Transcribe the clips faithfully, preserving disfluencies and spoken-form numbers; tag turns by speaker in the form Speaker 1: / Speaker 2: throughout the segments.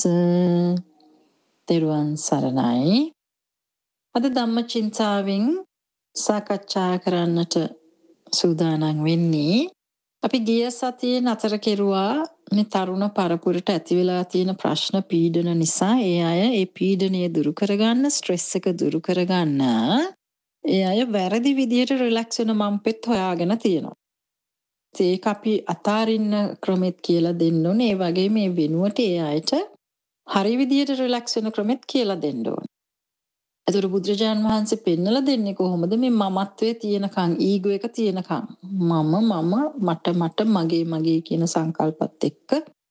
Speaker 1: තෙරුවන් සරණයි. අද ධම්මචින්තාවෙන් සාකච්ඡා කරන්නට සූදානම් වෙන්නේ අපි ගිය සතියේ නතර කෙරුවා මේ තරුණ පරපුරට ඇති වෙලා තියෙන ප්‍රශ්න පීඩන නිසා ඒ අය ඒ පීඩනය දුරු කරගන්න ස්ට්‍රෙස් එක දුරු කරගන්න ඒ අය වැරදි විදිහට රිලැක්ස් වෙන මම්පෙත් හොයාගෙන තියෙනවා. ඒක අපි අතාරින්න ක්‍රමෙත් කියලා දෙන්න ඕනේ. ඒ වගේ මේ වෙනුවට ඒ අයට හරි විදියට රිලැක්ස් වෙන ක්‍රමෙත් කියලා දෙන්න ඕනේ. ඒතර බුදුරජාන් වහන්සේ පෙන්නලා දෙන්නේ කොහොමද මේ මමත්වයේ තියෙනකන් ඊගෝ එක තියෙනකන් මම මම මට මට මගේ මගේ කියන සංකල්පත් එක්ක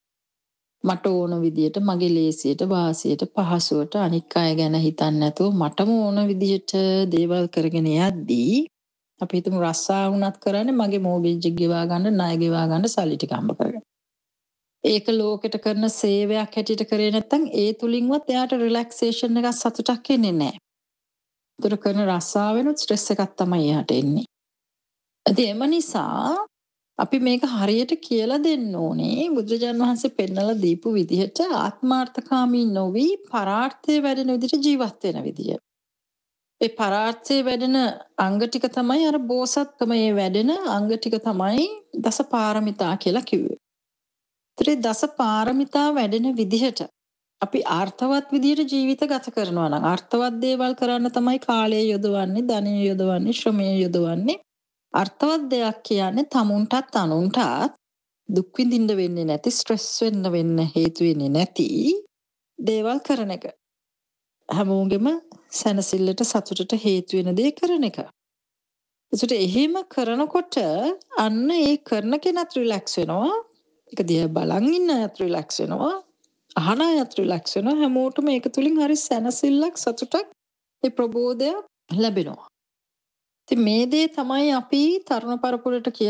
Speaker 1: මට ඕන විදියට මගේ ලේසියට වාසියට පහසුවට අනික් අය ගැන හිතන්නේ නැතුව මටම ඕන විදියට දේවල් කරගෙන යද්දී අපි හිතමු රස්සා වුණත් කරන්නේ මගේ මෝගේජ් එක ගෙවා ගන්න ණය ගෙවා ගන්න සල්ලි ටික හම්බ කරගන්න. ඒක ලෝකෙට කරන සේවයක් හැටියට කරේ නැත්නම් ඒ තුලින්වත් එයාට රිලැක්සේෂන් එකක් සතුටක් එන්නේ නැහැ. ඒතර කරන රස්සාවෙනුත් ස්ට්‍රෙස් එකක් තමයි එයාට එන්නේ. ඉතින් එම නිසා අපි මේක හරියට කියලා දෙන්න ඕනේ බුදුරජාන් වහන්සේ පෙන්නලා දීපු විදිහට ආත්මార్థකාමී නොවි පරාර්ථයේ වැඩෙන විදිහට ජීවත් වෙන විදිය. ඒ පරාර්ථයේ වැඩෙන අංග ටික තමයි අර බෝසත්කමේ වැඩෙන අංග ටික තමයි දසපාරමිතා කියලා කිව්වේ. ඒ දස පාරමිතා වැඩෙන විදිහට අපි අර්ථවත් විදිහට ජීවිත ගත කරනවා නම් අර්ථවත් දේවල් කරන්න තමයි කාලය යොදවන්නේ, ධනය යොදවන්නේ, ශ්‍රමය යොදවන්නේ. අර්ථවත් දෙයක් කියන්නේ තමුන්ටත් අනුන්ටත් දුක් විඳින්න වෙන්නේ නැති, ස්ට්‍රෙස් වෙන්න වෙන්න හේතු වෙන්නේ නැති දේවල් කරන එක. හැමෝගෙම සැනසෙල්ලට සතුටට හේතු වෙන දේ කරන එක. ඒකට එහෙම කරනකොට අන්න ඒ කරන කෙනත් රිලැක්ස් වෙනවා. ඒක දිහා බලන් ඉන්න අයත් රිලැක්ස් වෙනවා. අහන අයත් රිලැක්ස් වෙනවා. හැමෝටම ඒක තුලින් හරි සැනසෙල්ලක් සතුටක් ඒ ප්‍රබෝධයක් ලැබෙනවා. ඉතින් මේ දේ තමයි අපි තරුණ පරපුරට